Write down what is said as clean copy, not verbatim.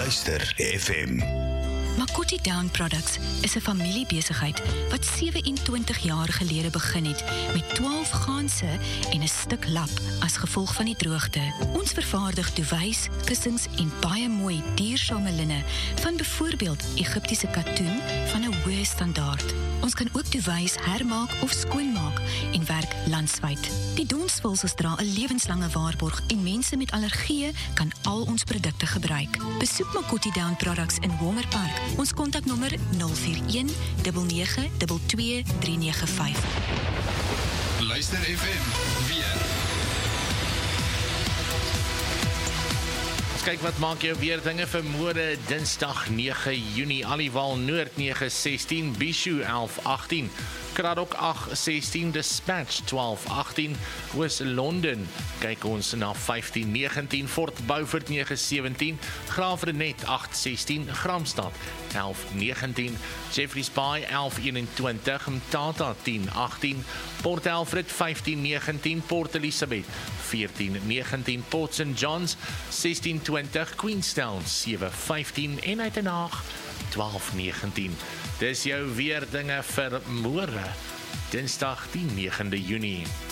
Luister FM. Makoti Down Products is 'n familiebesigheid wat 27 jaar gelede begin het met 12 ganse en 'n stuk lap as gevolg van die droogte. Ons vervaardig duvets, kussings en baie mooi duursame linne van byvoorbeeld Egiptiese katoen van 'n hoë standaard. Ons kan ook duvets hermaak of skoonmaak en werk landwyd. Die donsvulsels dra 'n lewenslange waarborg en mense met allergieë kan al ons produkte gebruik. Besoek Makoti Down Products in Wongerpark. Ons kontaknommer 041 9922 395. Luister FM weer. Kyk wat maak jou weer dinge vir môre Dinsdag 9 Junie. Aliwal Noord 9:16, Bishu 11:18, Kraddock 8:16, Dispatch 12:18, Oos-London kyk ons na 15:19, Fort Beaufort 9:17, Graafrenet 8:16, Gramstad 11:19, Jeffreys Bay 11:21, Mthatha 10:18, Port Alfred 15:19, Port Elizabeth 14:19, Port St Johns 16:20, Queenstown 7:15 en Uitenhaag 12:19. Dis jou weer dinge vir môre Dinsdag die 9de Junie.